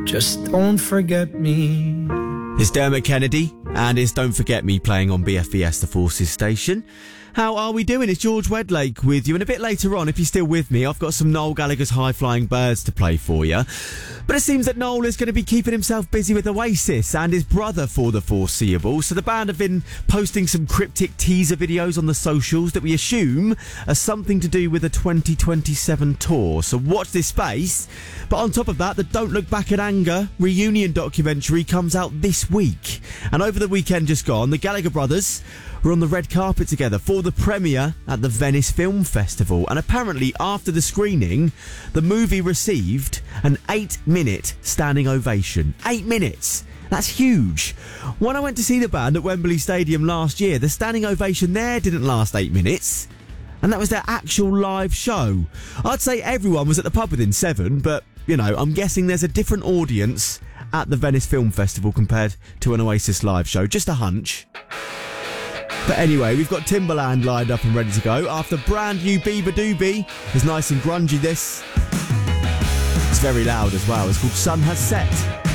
Just don't forget me. It's Dermot Kennedy, and it's Don't Forget Me playing on BFBS The Forces station. How are we doing? It's George Wedlake with you, and a bit later on, if you're still with me, I've got some Noel Gallagher's High Flying Birds to play for you. But it seems that Noel is going to be keeping himself busy with Oasis and his brother for the foreseeable, so the band have been posting some cryptic teaser videos on the socials that we assume are something to do with the 2027 tour, so watch this space. But on top of that, the Don't Look Back in Anger reunion documentary comes out this week. And over the weekend just gone, the Gallagher brothers were on the red carpet together for the premiere at the Venice Film Festival. And apparently after the screening, the movie received an 8-minute standing ovation. 8 minutes! That's huge. When I went to see the band at Wembley Stadium last year, the standing ovation there didn't last 8 minutes. And that was their actual live show. I'd say everyone was at the pub within 7, but, you know, I'm guessing there's a different audience at the Venice Film Festival compared to an Oasis live show. Just a hunch. But anyway, we've got Timbaland lined up and ready to go after brand new Bieber Doobie. It's nice and grungy, this. It's very loud as well. It's called Sun Has Set.